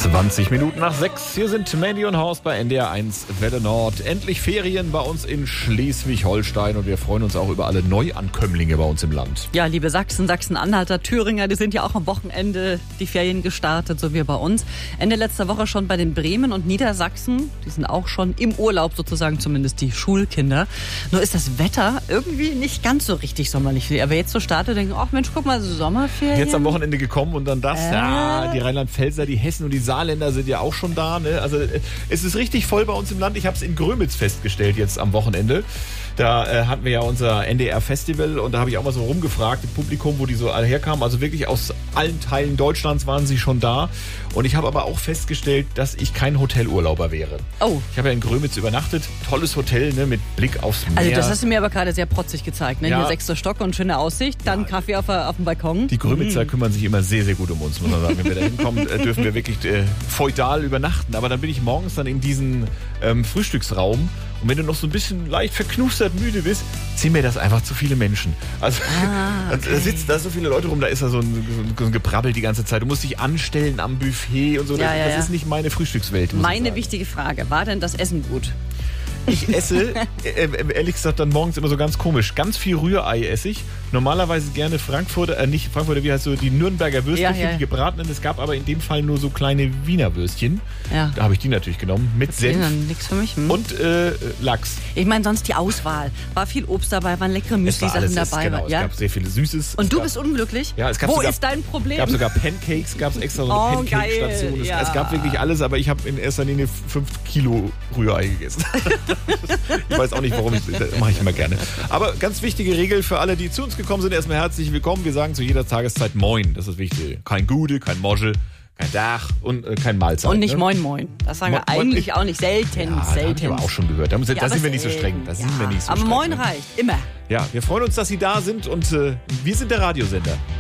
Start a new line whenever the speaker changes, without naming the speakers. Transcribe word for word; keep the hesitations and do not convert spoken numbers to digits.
zwanzig Minuten nach sechs. Hier sind Mandy und Horst bei N D R eins Welle Nord. Endlich Ferien bei uns in Schleswig-Holstein und wir freuen uns auch über alle Neuankömmlinge bei uns im Land.
Ja, liebe Sachsen, Sachsen-Anhalter, Thüringer, die sind ja auch am Wochenende die Ferien gestartet, so wie bei uns. Ende letzter Woche schon bei den Bremen und Niedersachsen. Die sind auch schon im Urlaub sozusagen, zumindest die Schulkinder. Nur ist das Wetter irgendwie nicht ganz so richtig sommerlich. Aber jetzt so startet, denken, ach Mensch, guck mal, Sommerferien.
Jetzt am Wochenende gekommen und dann das.
Äh.
Ja, die Rheinland-Pfälzer, die Hessen und die Saarländer sind ja auch schon da. Ne? Also es ist richtig voll bei uns im Land. Ich habe es in Grömitz festgestellt jetzt am Wochenende. Da äh, hatten wir ja unser N D R-Festival und da habe ich auch mal so rumgefragt, im Publikum, wo die so alle herkamen. Also wirklich aus allen Teilen Deutschlands waren sie schon da. Und ich habe aber auch festgestellt, dass ich kein Hotelurlauber wäre.
Oh.
Ich habe ja in Grömitz übernachtet. Tolles Hotel, ne, mit Blick aufs Meer.
Also das hast du mir aber gerade sehr protzig gezeigt. Ne?
Ja.
Hier sechster Stock und schöne Aussicht, dann ja. Kaffee auf, auf dem Balkon.
Die Grömitzer mhm. kümmern sich immer sehr, sehr gut um uns, muss man sagen. Wenn wir da hinkommen, äh, dürfen wir wirklich äh, feudal übernachten. Aber dann bin ich morgens dann in diesen ähm, Frühstücksraum. Und wenn du noch so ein bisschen leicht verknustert müde bist, ziehen mir das einfach zu viele Menschen. Also ah, okay. da sitzt da so viele Leute rum, da ist da so ein, so ein Gebrabbel die ganze Zeit. Du musst dich anstellen am Buffet und so.
Ja,
das
ja,
das
ja.
ist nicht meine Frühstückswelt.
Meine wichtige Frage, war denn das Essen gut?
Ich esse, äh, ehrlich gesagt, dann morgens immer so ganz komisch. Ganz viel Rührei esse ich. Normalerweise gerne Frankfurter, äh, nicht Frankfurter, wie heißt so, die Nürnberger Würstchen,
ja, ja.
die gebratenen. Es gab aber in dem Fall nur so kleine Wiener Würstchen.
Ja.
Da habe ich die natürlich genommen. Mit
okay,
Senf.
Dann nix für mich. Hm.
Und äh, Lachs.
Ich meine, sonst die Auswahl. War viel Obst dabei, waren leckere Müsli-Sachen dabei.
Genau,
ja?
Es gab sehr viel Süßes.
Und
es
du
gab,
bist unglücklich?
Ja, es gab
Wo
sogar,
ist dein Problem?
Es gab sogar Pancakes, gab es extra so eine
oh,
Pancake-Station. Es,
ja.
es gab wirklich alles, aber ich habe in erster Linie fünf Kilo Rührei gegessen. Ich weiß auch nicht, warum, ich, das mache ich immer gerne. Aber ganz wichtige Regel für alle, die zu uns gekommen sind, erstmal herzlich willkommen. Wir sagen zu jeder Tageszeit Moin, das ist wichtig. Kein Gude, kein Moschel, kein Dach und äh, kein Mahlzeit.
Und nicht
ne?
Moin Moin. Das sagen
Mo
wir eigentlich
ich,
auch nicht. Selten,
ja,
selten.
Das haben wir auch schon gehört. Da, da
ja,
sind wir nicht so streng. Da
ja.
sind wir nicht so
aber
streng.
Moin
ne?
reicht, immer.
Ja, wir freuen uns, dass Sie da sind und äh, wir sind der Radiosender.